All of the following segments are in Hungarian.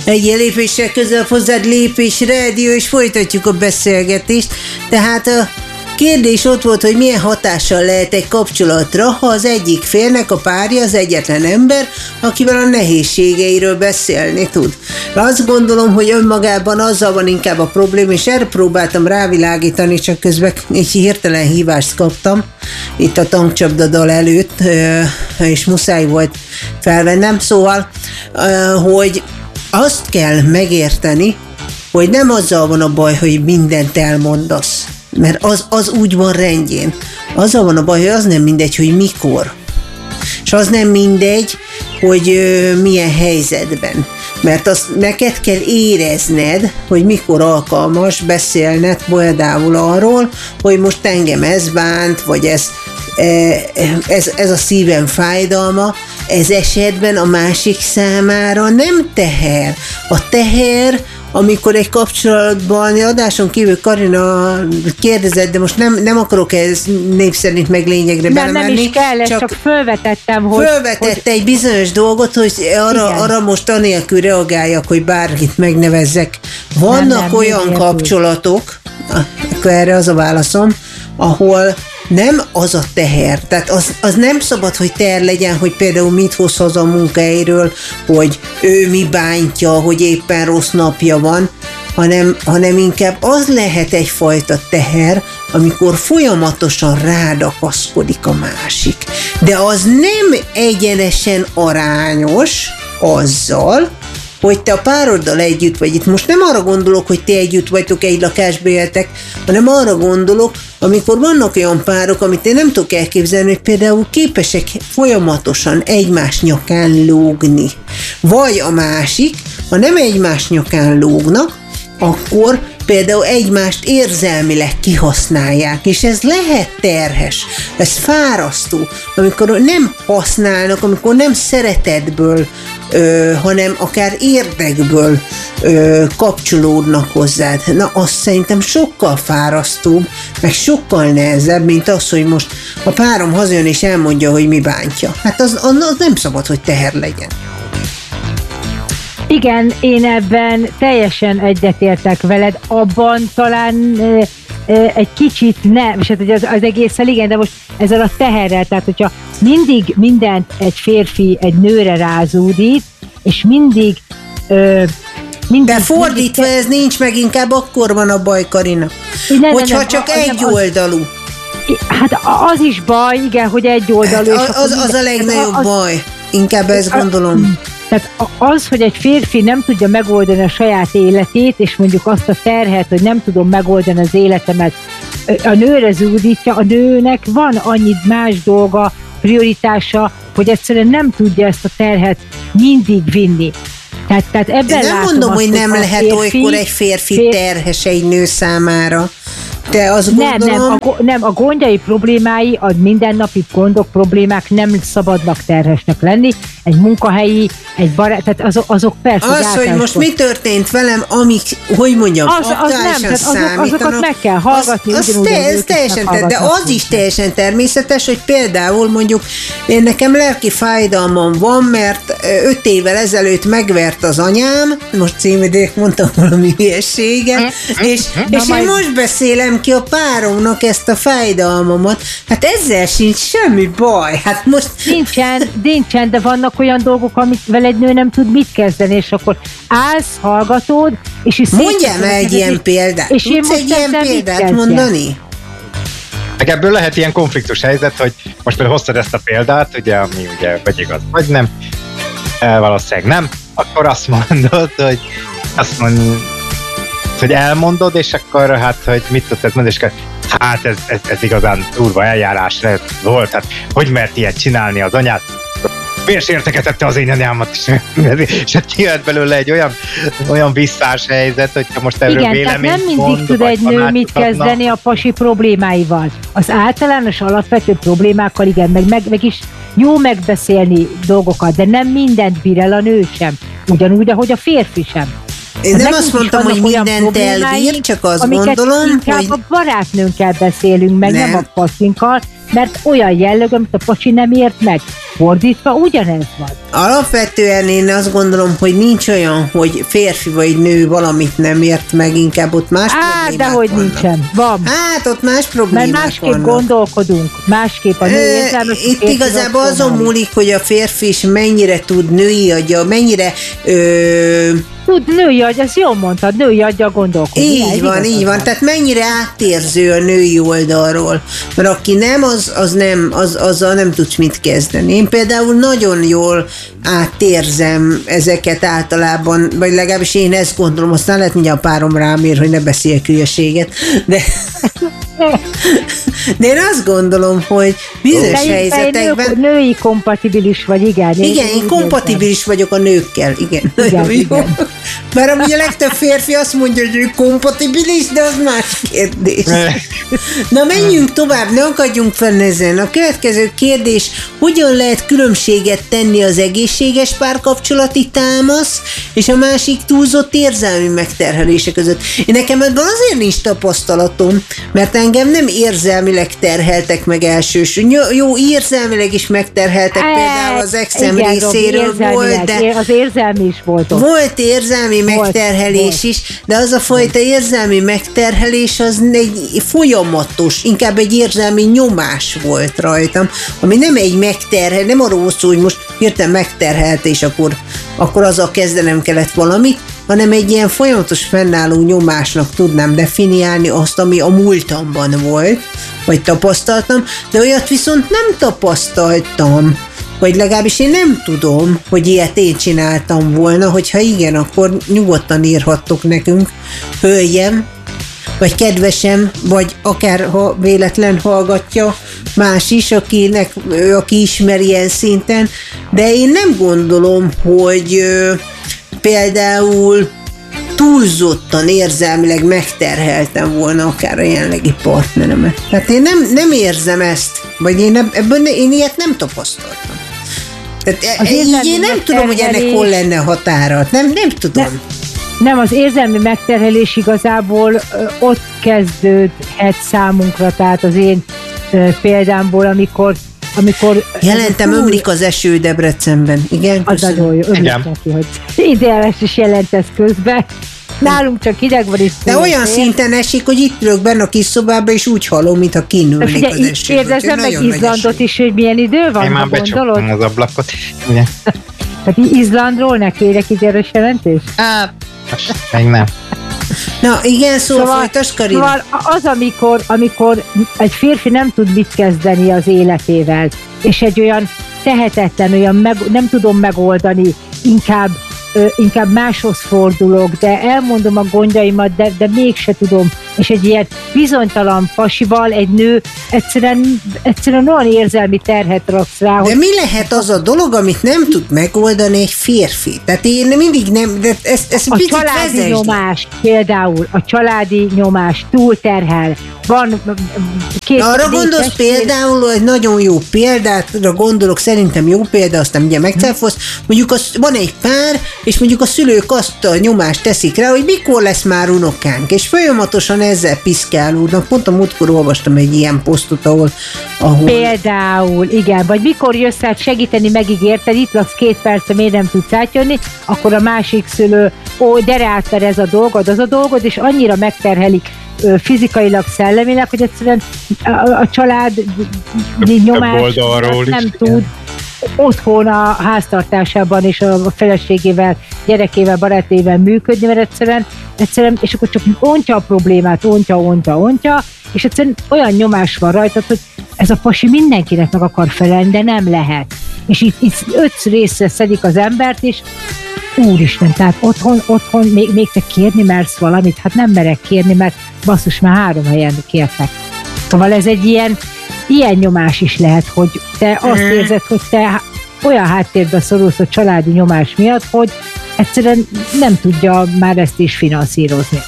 Egy lépéssel közelebb hozzád Lépés Rádió, és folytatjuk a beszélgetést. Tehát a kérdés ott volt, hogy milyen hatással lehet egy kapcsolatra, ha az egyik félnek a párja az egyetlen ember, akivel a nehézségeiről beszélni tud. Azt gondolom, hogy önmagában azzal van inkább a probléma, és erre próbáltam rávilágítani, csak közben egy hirtelen hívást kaptam itt a tankcsapdadal előtt, és muszáj volt felvennem. Szóval, hogy azt kell megérteni, hogy nem azzal van a baj, hogy mindent elmondasz, mert az úgy van rendjén. Azzal van a baj, hogy az nem mindegy, hogy mikor. És az nem mindegy, hogy milyen helyzetben. Mert azt neked kell érezned, hogy mikor alkalmas beszélned például arról, hogy most engem ez bánt, vagy ez a szívem fájdalma, ez esetben a másik számára nem teher. A teher, amikor egy kapcsolatban, adáson kívül Karina kérdezett, de most nem akarok ez név szerint meg lényegre belemenni. Nem is kell, csak fölvetettem, hogy... Fölvetette egy bizonyos dolgot, hogy arra most anélkül reagáljak, hogy bárkit megnevezzek. Vannak olyan kapcsolatok, akkor erre az a válaszom, ahol nem az a teher. Tehát az nem szabad, hogy teher legyen, hogy például mit hoz haza a munkahelyről, hogy ő mi bántja, hogy éppen rossz napja van, hanem inkább az lehet egyfajta teher, amikor folyamatosan rádakaszkodik a másik. De az nem egyenesen arányos azzal, hogy te a pároddal együtt vagy. Itt most nem arra gondolok, hogy ti együtt vagytok, egy lakásba éltek, hanem arra gondolok, amikor vannak olyan párok, amit én nem tudok elképzelni, hogy például képesek folyamatosan egymás nyakán lógni. Vagy a másik, ha nem egymás nyakán lógnak, akkor például egymást érzelmileg kihasználják, és ez lehet terhes, ez fárasztó, amikor nem használnak, amikor nem szeretetből, hanem akár érdekből kapcsolódnak hozzád. Na, azt szerintem sokkal fárasztóbb, meg sokkal nehezebb, mint az, hogy most a párom hazajön és elmondja, hogy mi bántja. Hát az nem szabad, hogy teher legyen. Igen, én ebben teljesen egyetértek veled, abban talán egy kicsit nem, és hát az egészen igen, de most ezzel a teherrel, tehát hogyha mindig mindent egy férfi egy nőre rázódít, és mindig de fordítva ez nincs meg, inkább akkor van a baj, Karina. Hogyha csak egyoldalú. Hát az is baj, igen, hogy egyoldalú. Az a legnagyobb baj. Inkább ezt gondolom. Tehát az, hogy egy férfi nem tudja megoldani a saját életét, és mondjuk azt a terhet, hogy nem tudom megoldani az életemet, a nőre zúdítja, a nőnek van annyi más dolga, prioritása, hogy egyszerűen nem tudja ezt a terhet mindig vinni. Tehát ebben nem mondom, hogy nem lehet olykor egy férfi terhes egy nő számára. De azt gondolom... Nem, a gondjai, problémái, a mindennapi gondok, problémák nem szabadnak terhesnek lenni. Egy munkahelyi, egy barát, tehát azok persze... Az, hogy most mi történt velem, amik, hogy mondjam, aktuálisan számítanak... Azokat meg kell hallgatni. Az teljesen, de az is teljesen természetes, hogy például mondjuk én nekem lelki fájdalmam van, mert 5 évvel ezelőtt megvert az anyám, most címidék mondtam valami hülyeséget, és én most beszélem ki a páromnak ezt a fájdalmamat. Hát ezzel sincs semmi baj. Hát most... Nincsen, de vannak olyan dolgok, amit vele egy nő nem tud mit kezdeni, és akkor állsz, hallgatod, és mondjál meg egy ilyen példát. És tudsz egy ilyen példát mondani? Meg ebből lehet ilyen konfliktus helyzet, hogy most például hoztad ezt a példát, ugye, ami ugye vagy igaz, vagy nem, valószínűleg nem, akkor azt mondod, hogy elmondod, és akkor hát, hogy mit tudsz mondani, és hát ez igazán durva eljárás volt, hát hogy mert ilyet csinálni az anyát? Vérsértegetette az én anyámat is, és hát kijött belőle egy olyan visszás helyzet, hogyha most erről véleményt nem mindig tud egy nő mit kezdeni a pasi problémáival. Az általános alapvető problémákkal igen, meg is jó megbeszélni dolgokat, de nem mindent bír el a nő sem. Ugyanúgy, ahogy a férfi sem. Én nem azt mondtam, hogy mindent elbír, csak azt gondolom, inkább hogy... a barátnőnkkel beszélünk meg, nem a pasinkkal, mert olyan jelleg, amit a pasi nem ért meg. Fordítva ugyanez van. Alapvetően én azt gondolom, hogy nincs olyan, hogy férfi vagy nő valamit nem ért meg, inkább ott más problémák dehogy vannak. Nincsen. Van. Hát ott más problémák mert másképp vannak. gondolkodunk, másképp a nő érzelmes. Itt igazából azon múlik, hogy a férfi is mennyire tud női agya, mennyire tud női agy, ezt jól mondtad, női agya gondolkodni. így van, tehát mennyire átérző a női oldalról, mert aki nem, azzal nem tudsz mit kezdeni. Én például nagyon jól átérzem ezeket általában, vagy legalábbis én ezt gondolom, aztán lehet mindjárt a párom rám ér, hogy ne beszéljek hülyeséget, de én azt gondolom, hogy bizonyos helyzetekben... Női kompatibilis vagy, igen. Igen, én kompatibilis vagyok a nőkkel, igen. Nagyon jó. Mert amúgy a legtöbb férfi azt mondja, hogy ő kompatibilis, de az más kérdés. Na menjünk tovább, ne akadjunk fel ezen. A következő kérdés, hogyan lehet különbséget tenni az egészséges párkapcsolati támasz és a másik túlzott érzelmi megterhelése között? Én nekem ebben azért nincs tapasztalatom, mert engem nem érzelmileg terheltek meg elsősorban. Jó, érzelmileg is megterheltek, például az exem részéről volt, de... Az érzelmi is volt ott. Volt érzelmi megterhelés is, de az a fajta érzelmi megterhelés az egy folyamatos, inkább egy érzelmi nyomás volt rajtam, ami nem egy megterhelés, nem arról szó, hogy most hirtelen megterhelt, és akkor azzal kezdenem kellett valamit, hanem egy ilyen folyamatos fennálló nyomásnak tudnám definiálni azt, ami a múltamban volt, vagy tapasztaltam, de olyat viszont nem tapasztaltam, vagy legalábbis én nem tudom, hogy ilyet én csináltam volna, hogyha igen, akkor nyugodtan írhattok nekünk, hölgyem, vagy kedvesem, vagy akár ha véletlen hallgatja más is, aki ismer ilyen szinten, de én nem gondolom, hogy például túlzottan érzelmileg megterheltem volna akár a jelenlegi partneremet. Tehát én nem érzem ezt, vagy én ilyet nem tapasztaltam. Tehát én nem tudom, hogy ennek hol lenne határa. Nem tudom. Nem, az érzelmi megterhelés igazából ott kezdődhet számunkra, tehát az én példámból, amikor jelentem, ömlik az eső Debrecenben. Igen, az nagyon jó, ömlik neki, hogy ideális is jelentesz közben. Nálunk csak hideg van, és de olyan szinten esik, hogy itt ülök benne a kis szobában, és úgy hallom, mintha kinőlik az eső. Kérdezem meg Izlandot is, hogy milyen idő van, én már becsaptam az ablakot. Igen. Tehát Izlandról ne kérek idős jelentés? Hát, még nem. Na igen, szóval folytasd, Karina. Szóval az, amikor egy férfi nem tud mit kezdeni az életével, és egy olyan tehetetlen, nem tudom megoldani, inkább máshoz fordulok, de elmondom a gondjaimat, de mégse tudom. És egy ilyen bizonytalan pasival egy nő egyszerűen olyan érzelmi terhet raksz rá, de mi lehet az a dolog, amit nem tud megoldani egy férfi? Tehát én mindig nem, de ezt a családi nyomás, például a családi nyomás túlterhel. Van arra gondolsz például, egy nagyon jó példát, gondolok, szerintem jó példa, aztán ugye megcáfolsz, mondjuk van egy pár, és mondjuk a szülők azt a nyomást teszik rá, hogy mikor lesz már unokánk, és folyamatosan ezzel piszkálódnak. Pont a múltkor olvastam egy ilyen posztot, ahol... Például, igen, vagy mikor jössz át segíteni, megígérted, itt laksz 2 perc, miért nem tudsz átjönni, akkor a másik szülő, gyere át, mert ez a dolgod, az a dolgod, és annyira megterhelik fizikailag, szellemileg, hogy egyszerűen a család nyomás nem tud otthon a háztartásában és a feleségével, gyerekével, barátével működni, mert egyszerűen, és akkor csak ontja a problémát, ontja, és egyszerűen olyan nyomás van rajta, hogy ez a pasi mindenkinek meg akar felelni, de nem lehet. És itt 5 részre szedik az embert, és úristen, tehát otthon még te kérni mersz valamit? Hát nem merek kérni, mert basszus, már 3 helyen kértek. Szóval ez egy ilyen nyomás is lehet, hogy te azt érzed, hogy te olyan háttérbe szorulsz a családi nyomás miatt, hogy egyszerűen nem tudja már ezt is finanszírozni.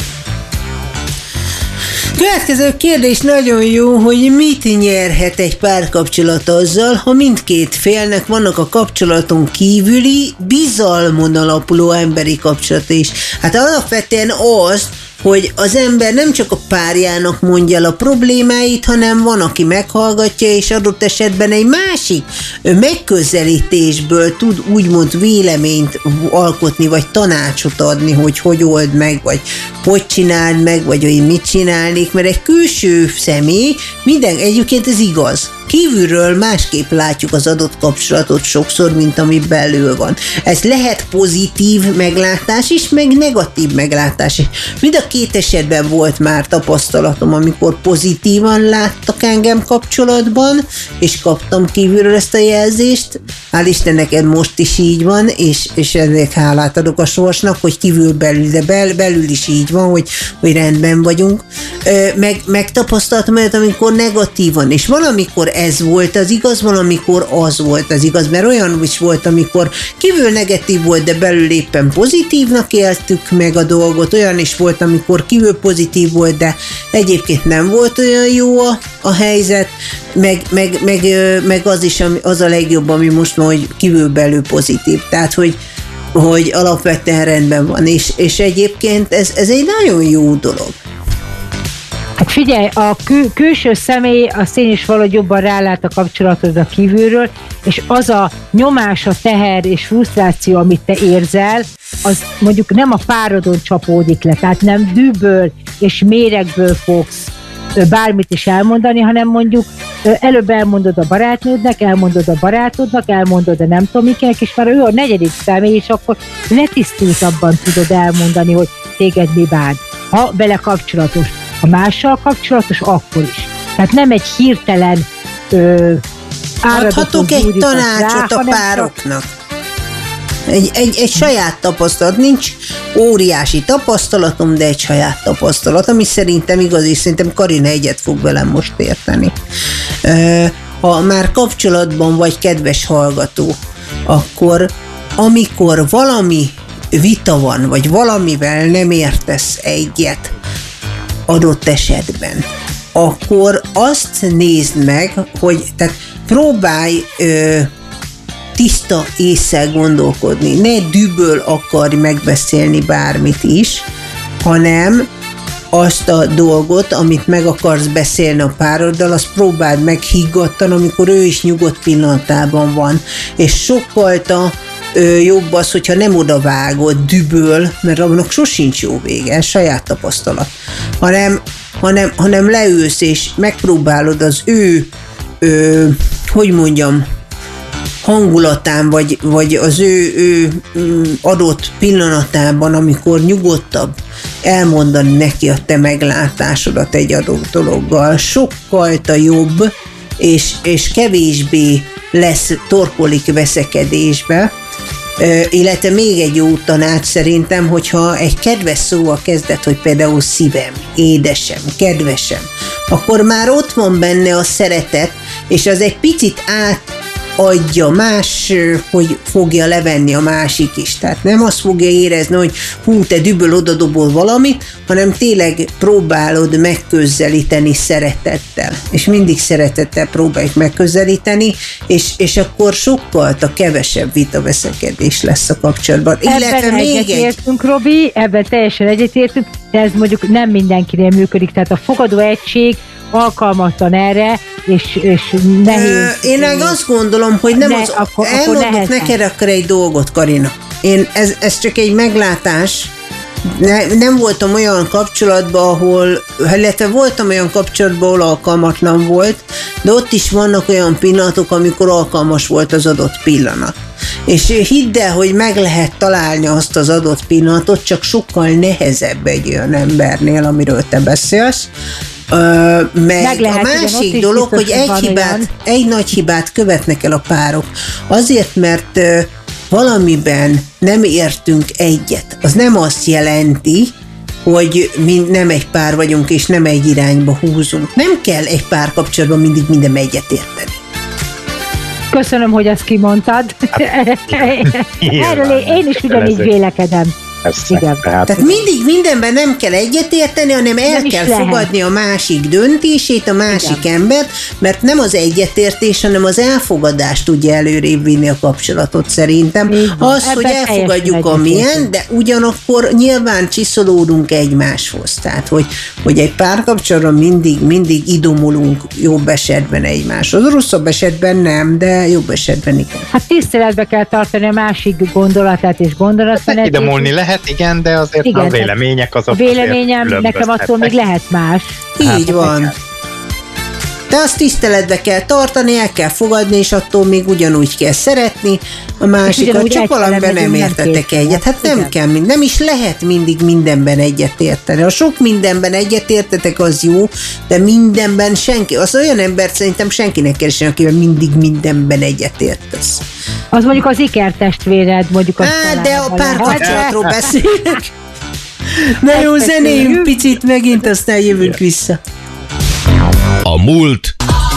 Következő kérdés nagyon jó, hogy mit nyerhet egy párkapcsolat azzal, ha mindkét félnek vannak a kapcsolaton kívüli, bizalmon alapuló emberi kapcsolat is. Hát alapvetően az, hogy az ember nem csak a párjának mondja el a problémáit, hanem van, aki meghallgatja, és adott esetben egy másik megközelítésből tud úgymond véleményt alkotni, vagy tanácsot adni, hogy old meg, vagy hogy csináld meg, vagy hogy mit csinálnék, mert egy külső személy, egyébként ez igaz. Kívülről másképp látjuk az adott kapcsolatot sokszor, mint ami belül van. Ez lehet pozitív meglátás is, meg negatív meglátás is. Mind a két esetben volt már tapasztalatom, amikor pozitívan láttak engem kapcsolatban, és kaptam kívülről ezt a jelzést. Hál' Istennek most is így van, és ezért hálát adok a sorsnak, hogy kívül belül, de belül is így van, hogy rendben vagyunk. Meg tapasztaltam olyat, amikor negatívan, és valamikor ez volt az igaz, valamikor az volt az igaz, mert olyan is volt, amikor kívül negatív volt, de belül éppen pozitívnak éltük meg a dolgot, olyan is volt, amikor kívül pozitív volt, de egyébként nem volt olyan jó a helyzet, meg az is, az a legjobb, ami most van, hogy kívül belül pozitív, tehát, hogy alapvetően rendben van, és egyébként ez egy nagyon jó dolog. Hát figyelj, a külső személy, azt én is valahogy jobban rálát a kapcsolatodra kívülről, és az a nyomás, a teher és frusztráció, amit te érzel, az mondjuk nem a párodon csapódik le, tehát nem dűből és méregből fogsz bármit is elmondani, hanem mondjuk előbb elmondod a barátnődnek, elmondod a barátodnak, elmondod a nem tudom mikinek, és már ő a negyedik személy, és akkor letisztultabban tudod elmondani, hogy téged mi bánt, ha vele kapcsolatos. A mással kapcsolatos, akkor is. Tehát nem egy hirtelen adhatok egy tanácsot a pároknak. Egy saját tapasztalat, nincs óriási tapasztalatom, de egy saját tapasztalat, ami szerintem igaz, és szerintem Karina egyet fog velem most érteni. Ha már kapcsolatban vagy, kedves hallgató, akkor amikor valami vita van, vagy valamivel nem értesz egyet adott esetben, akkor azt nézd meg, hogy tehát próbálj tiszta ésszel gondolkodni. Ne dühből akarj megbeszélni bármit is, hanem azt a dolgot, amit meg akarsz beszélni a pároddal, azt próbáld meg higgadtan, amikor ő is nyugodt pillanatában van. És sokkal jobb az, hogyha nem odavágod dühből, mert annak sosincs jó vége, ez saját tapasztalat, hanem leülsz és megpróbálod az ő hogy mondjam, hangulatán, vagy az ő adott pillanatában, amikor nyugodtabb, elmondani neki a te meglátásodat egy adott dologgal. Sokkal jobb, és kevésbé lesz torkolik veszekedésbe, illetve még egy jó tanács szerintem, hogyha egy kedves szóval kezdett, hogy például szívem, édesem, kedvesem, akkor már ott van benne a szeretet, és az egy picit átadja más, hogy fogja levenni a másik is. Tehát nem azt fogja érezni, hogy hú, te düböl odadobol valamit, hanem tényleg próbálod megközelíteni szeretettel. És mindig szeretettel próbáljuk megközelíteni, és akkor sokkal kevesebb vitaveszekedés lesz a kapcsolatban. Ebben egyetértünk, Robi, ebben teljesen egyetértünk, de ez mondjuk nem mindenkinél működik, tehát a fogadó egység alkalmatlan erre, és nehéz. Én meg azt gondolom, hogy nem elmondok neked akkor egy dolgot, Karina. Ez csak egy meglátás. Nem voltam olyan kapcsolatban, illetve voltam olyan kapcsolatban, ahol alkalmatlan volt, de ott is vannak olyan pillanatok, amikor alkalmas volt az adott pillanat. És hidd el, hogy meg lehet találni azt az adott pillanatot, csak sokkal nehezebb egy olyan embernél, amiről te beszélsz. Meg a másik dolog, hogy egy nagy hibát követnek el a párok. Azért, mert valamiben nem értünk egyet. Az nem azt jelenti, hogy mi nem egy pár vagyunk, és nem egy irányba húzunk. Nem kell egy párkapcsolatban mindig minden egyet érteni. Köszönöm, hogy ezt kimondtad. Erről én is ugyanígy vélekedem. Persze. Tehát mindig mindenben nem kell egyetérteni, hanem el kell fogadni a másik döntését, a másik embert, mert nem az egyetértés, hanem az elfogadás tudja előrébb vinni a kapcsolatot szerintem. Az, hogy elfogadjuk amilyen, de ugyanakkor nyilván csiszolódunk egymáshoz. Tehát, hogy egy párkapcsolatban mindig idomulunk jobb esetben egymáshoz. Rosszabb esetben nem, de jobb esetben igen. Hát tiszteletbe kell tartani a másik gondolatát és gondolatmenetét. Idomulni lehet, igen, de azért igen, a vélemények azok. A véleményem nekem attól még lehet más. Így van. De azt tiszteletbe kell tartani, el kell fogadni, és attól még ugyanúgy kell szeretni a másikat, csak valamiben nem értetek egyet. Hát nem kell, nem is lehet mindig mindenben egyetérteni. Ha sok mindenben egyetértetek, az jó, de mindenben senki, az olyan embert szerintem senkinek keresni, akivel mindig mindenben egyetértesz. Az mondjuk az ikertestvéred, mondjuk az de a párkapcsolatról beszélek. Na jó, zenéljünk picit megint, aztán jövünk vissza. A múlt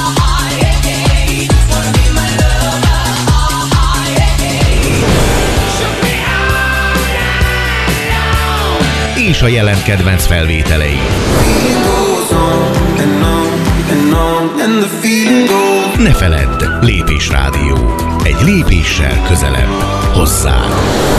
és a jelen kedvenc felvételei. Ne feledd, Lépés Rádió. Egy lépéssel közelebb hozzá.